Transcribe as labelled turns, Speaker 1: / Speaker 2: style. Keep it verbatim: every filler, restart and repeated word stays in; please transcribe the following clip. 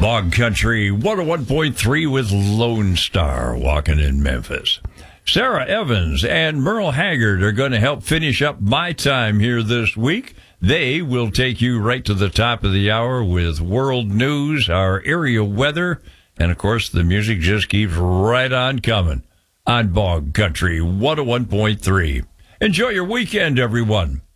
Speaker 1: Bog Country one oh one point three with Lone Star walking in Memphis. Sarah Evans and Merle Haggard are going to help finish up my time here this week. They will take you right to the top of the hour with world news, our area weather, and, of course, the music just keeps right on coming on Bog Country one oh one point three. Enjoy your weekend, everyone.